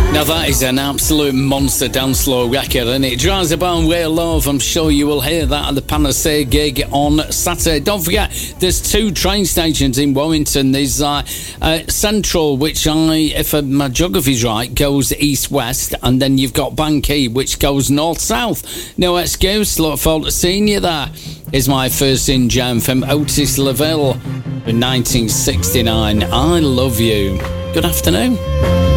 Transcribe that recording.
Now that is an absolute monster dance floor record, and it drives about real love. I'm sure you will hear that at the Panacea gig on Saturday. Don't forget, there's 2 train stations in Warrington. There's Central, which if my geography's right, goes east-west, and then you've got Banquet, which goes north-south. No excuse, look forward to seeing you there. Is my first in jam from Otis Lavelle in 1969. I love you. Good afternoon.